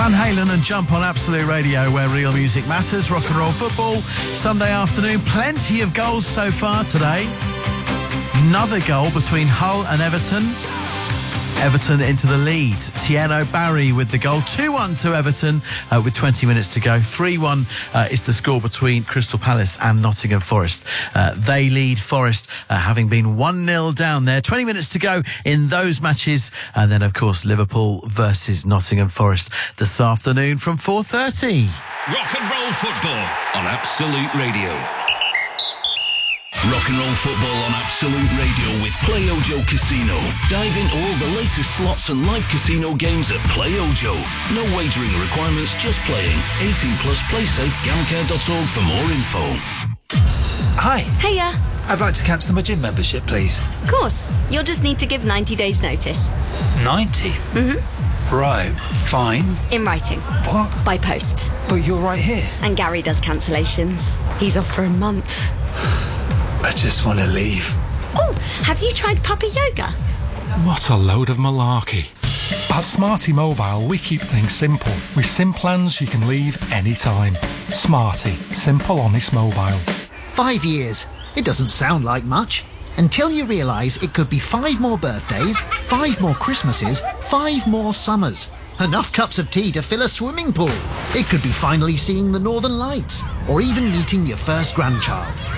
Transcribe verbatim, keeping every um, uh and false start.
Van Halen and Jump on Absolute Radio, where real music matters. Rock and roll football, Sunday afternoon. Plenty of goals so far today. Another goal between Hull and Everton. Everton into the lead. Tieno Barry with the goal. two one to Everton uh, with twenty minutes to go. three one uh, is the score between Crystal Palace and Nottingham Forest. Uh, they lead Forest, uh, having been one nil down there. twenty minutes to go in those matches. And then, of course, Liverpool versus Nottingham Forest this afternoon from four thirty. Rock and roll football on Absolute Radio. Rock and roll football on Absolute Radio with PlayOjo Casino. Dive in all the latest slots and live casino games at PlayOjo. No wagering requirements, just playing. eighteen plus, play safe, gamcare dot org for more info. Hi. Hiya. I'd like to cancel my gym membership, please. Of course. You'll just need to give ninety days notice. ninety? Mm-hmm. Right, fine. In writing. What? By post. But you're right here. And Gary does cancellations. He's off for a month. I just want to leave. Oh, have you tried puppy yoga? What a load of malarkey. At Smarty Mobile, we keep things simple. With SIM plans you can leave anytime. Smarty, simple, honest mobile. Five years. It doesn't sound like much. Until you realise it could be five more birthdays, five more Christmases, five more summers. Enough cups of tea to fill a swimming pool. It could be finally seeing the Northern Lights, or even meeting your first grandchild.